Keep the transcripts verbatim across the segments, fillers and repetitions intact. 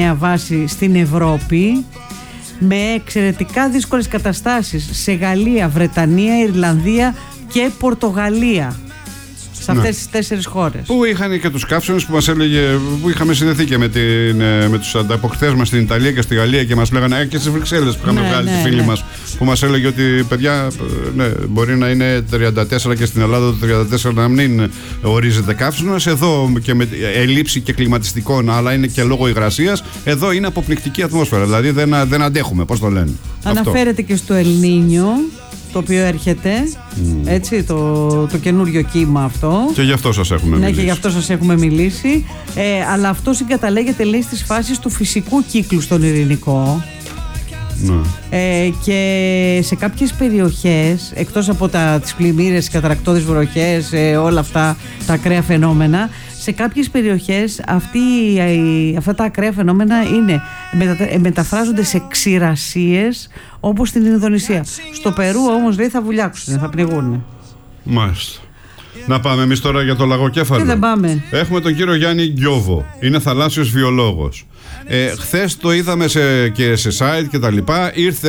ενιαία βάση στην Ευρώπη, με εξαιρετικά δύσκολες καταστάσεις σε Γαλλία, Βρετανία, Ιρλανδία και Πορτογαλία. Σε αυτές, ναι, τις τέσσερις χώρες. Που είχαν και τους κάψονες που μας έλεγε, που είχαμε συνδεθεί και με, την, με τους ανταποκριτές μας στην Ιταλία και στη Γαλλία και μας λέγανε, ε, και στις Βρυξέλλες που είχαμε, ναι, βγάλει, ναι, τη φίλη, ναι, μας, που μας έλεγε ότι παιδιά, ναι, μπορεί να είναι τριάντα τέσσερα και στην Ελλάδα το τριάντα τέσσερα να μην ορίζεται καύσωνας. Εδώ και με ελλείψη και κλιματιστικών, αλλά είναι και λόγω υγρασίας, εδώ είναι αποπληκτική ατμόσφαιρα. Δηλαδή δεν, δεν αντέχουμε, πώς το λένε. Αναφέρεται αυτό και στο Ελνίνιο, το οποίο έρχεται, mm. έτσι, το, το καινούριο κύμα αυτό. Και γι' αυτό σας έχουμε, ναι, μιλήσει. Ναι, και γι' αυτό σας έχουμε μιλήσει. Ε, αλλά αυτό συγκαταλέγεται, λέει, στις φάσεις του φυσικού κύκλου στον Ειρηνικό. Mm. Ε, και σε κάποιες περιοχές, εκτός από τα, τις πλημμύρες, καταρρακτώδεις βροχές, ε, όλα αυτά τα ακραία φαινόμενα, σε κάποιες περιοχές αυτή, αυτά τα ακραία φαινόμενα είναι, μετα, μεταφράζονται σε ξηρασίες, όπως στην Ινδονησία. Στο Περού όμως, λέει, θα βουλιάξουν, θα πνιγούν. Μάλιστα. Να πάμε εμείς τώρα για το λαγοκέφαλο. Και δεν πάμε. Έχουμε τον κύριο Γιάννη Γκιόβο. Είναι θαλάσσιος βιολόγος. Ε, χθες το είδαμε σε, και σε site και τα λοιπά. Ήρθε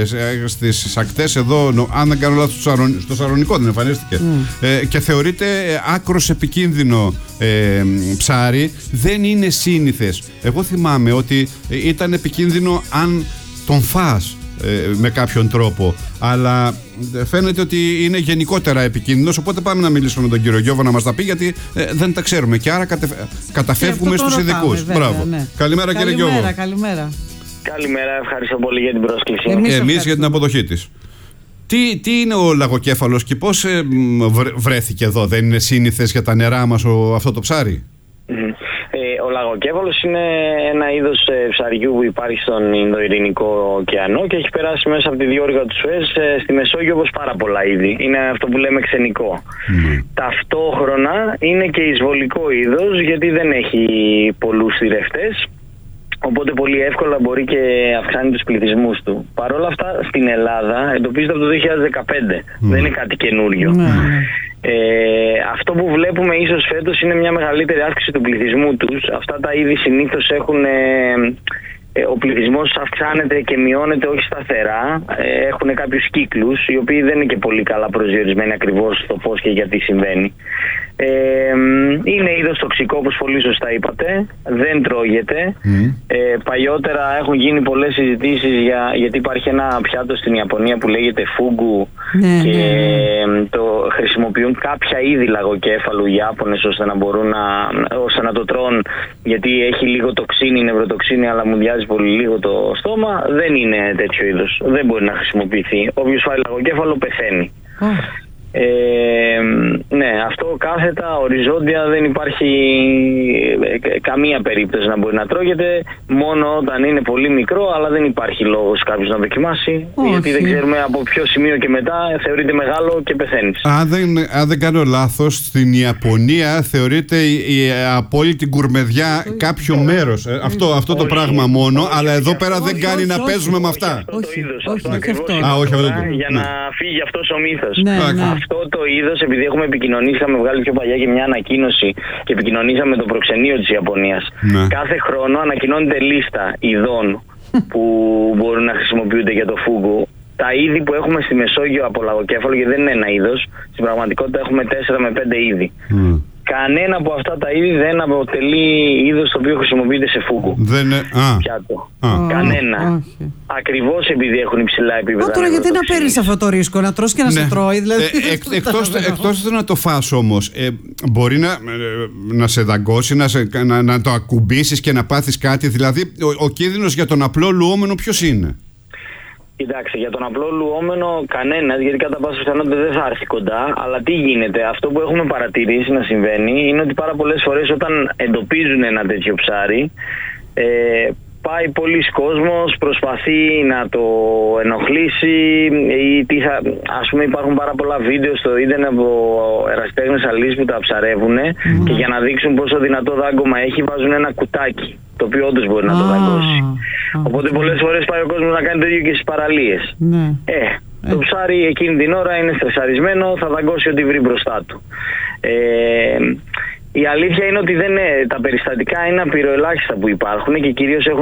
στις ακτές εδώ, αν δεν κάνω λάθος, στο Σαρονικό δεν εμφανίστηκε. Mm. Ε, και θεωρείται άκρος επικίνδυνο ε, ψάρι. Δεν είναι σύνηθες. Εγώ θυμάμαι ότι ήταν επικίνδυνο αν τον φας με κάποιον τρόπο, αλλά φαίνεται ότι είναι γενικότερα επικίνδυνος, οπότε πάμε να μιλήσουμε με τον κύριο Γκιόβο να μας τα πει, γιατί ε, δεν τα ξέρουμε και άρα κατε, καταφεύγουμε στους ειδικούς. Μπράβο. Ναι. Καλημέρα, κύριε Γκιόβο. Καλημέρα, καλημέρα. Καλημέρα, ευχαριστώ πολύ για την πρόσκληση. Εμείς, Εμείς για την αποδοχή της. Τι, τι είναι ο λαγοκέφαλος και πώς ε, βρέθηκε εδώ, δεν είναι σύνηθες για τα νερά μας ο, αυτό το ψάρι? Mm. Ε, ο λαγοκέφαλος είναι ένα είδος ε, ψαριού που υπάρχει στον Ινδοειρηνικό ωκεανό και έχει περάσει μέσα από τη διόρυγα του Σουέζ ε, στη Μεσόγειο, όπως πάρα πολλά είδη. Είναι αυτό που λέμε ξενικό. Mm. Ταυτόχρονα είναι και εισβολικό είδος, γιατί δεν έχει πολλούς θηρευτές, οπότε πολύ εύκολα μπορεί και αυξάνει τους πληθυσμούς του. Παρ' όλα αυτά, στην Ελλάδα εντοπίζεται από το δύο χιλιάδες δεκαπέντε. Mm. Δεν είναι κάτι καινούριο. Mm. Ε, αυτό που βλέπουμε ίσως φέτος είναι μια μεγαλύτερη αύξηση του πληθυσμού τους. Αυτά τα είδη συνήθως έχουν... Ε, ε, ο πληθυσμός αυξάνεται και μειώνεται όχι σταθερά. Ε, έχουν κάποιους κύκλους, οι οποίοι δεν είναι και πολύ καλά προσδιορισμένοι ακριβώς στο πώς και γιατί συμβαίνει. Ε, είναι είδος τοξικό, όπως πολύ σωστά είπατε. Δεν τρώγεται. Mm. Ε, παλιότερα έχουν γίνει πολλές συζητήσεις για, γιατί υπάρχει ένα πιάτο στην Ιαπωνία που λέγεται φούγκου, mm. και mm. το χρησιμοποιούν κάποια είδη λαγοκέφαλου οι Ιάπωνες ώστε να μπορούν να, ώστε να το τρώνε, γιατί έχει λίγο τοξίνη, νευροτοξίνη, αλλά μου διάζει πολύ λίγο το στόμα. Δεν είναι τέτοιο είδος. Δεν μπορεί να χρησιμοποιηθεί. Όποιος φάει λαγοκέφαλο πεθαίνει. Mm. Ε, ναι, αυτό κάθετα, οριζόντια, δεν υπάρχει καμία περίπτωση να μπορεί να τρώγεται, μόνο όταν είναι πολύ μικρό, αλλά δεν υπάρχει λόγος κάποιος να δοκιμάσει. Όχι. Γιατί δεν ξέρουμε από ποιο σημείο και μετά θεωρείται μεγάλο και πεθαίνεις. Αν δεν, αν δεν κάνω λάθος, στην Ιαπωνία θεωρείται η, η απόλυτη γκουρμεδιά όχι. κάποιο όχι. μέρος. Ε, αυτό αυτό όχι. το πράγμα όχι. μόνο, όχι. αλλά εδώ πέρα όχι. δεν κάνει όχι. να όχι. παίζουμε όχι. με αυτά. Αυτό το είδος, όχι. αυτό όχι. ακριβώς αυτό. Α, όχι, αυτό το... για ναι. να φύγει αυτός ο μύθος. Ναι, ναι. Αυτό το είδος, επειδή έχουμε επικοινωνήσει, είχαμε βγάλει πιο παλιά και μια ανακοίνωση και επικοινωνήσαμε με το προξενείο της Ιαπωνίας. Ναι. Κάθε χρόνο ανακοινώνεται λίστα ειδών που μπορούν να χρησιμοποιούνται για το φούγκου. Τα είδη που έχουμε στη Μεσόγειο από λαγοκέφαλο, γιατί δεν είναι ένα είδος, στην πραγματικότητα έχουμε τέσσερα με πέντε είδη. Mm. Κανένα από αυτά τα είδη δεν αποτελεί είδος το οποίο χρησιμοποιείται σε φούγκου. Δεν είναι. Α. Πιάτο. Α. Κανένα. Όχι. Ακριβώς επειδή έχουν υψηλά επίπεδα. Μα τώρα γιατί να παίρνεις αυτό το ρίσκο, να τρως και να ναι. σε τρώει, δηλαδή. Ε, εκ, εκτός, εκτός να το φας όμως, ε, μπορεί να, να σε δαγκώσει, να, σε, να, να το ακουμπήσεις και να πάθεις κάτι. Δηλαδή, ο, ο κίνδυνος για τον απλό λουόμενο ποιος είναι? Κοιτάξτε, για τον απλό λουόμενο κανένας, γιατί κατά πάσα πιθανότητα δεν θα έρθει κοντά. Αλλά τι γίνεται, αυτό που έχουμε παρατηρήσει να συμβαίνει είναι ότι πάρα πολλές φορές όταν εντοπίζουν ένα τέτοιο ψάρι, ε, πάει πολλοί κόσμος, προσπαθεί να το ενοχλήσει ή τι θα, ας πούμε υπάρχουν πάρα πολλά βίντεο στο ίντερνετ από ερασιτέχνες αλείς που τα ψαρεύουν mm. και για να δείξουν πόσο δυνατό δάγκωμα έχει βάζουν ένα κουτάκι, το οποίο όντως μπορεί να το δαγκώσει. Ah. Οπότε πολλές φορές πάει ο κόσμος να κάνει το ίδιο και στις παραλίες. Mm. Ε, το ψάρι εκείνη την ώρα είναι στρεσαρισμένο, θα δαγκώσει ό,τι βρει μπροστά του. Ε, η αλήθεια είναι ότι δεν είναι, τα περιστατικά είναι απειροελάχιστα που υπάρχουν και κυρίως έχουν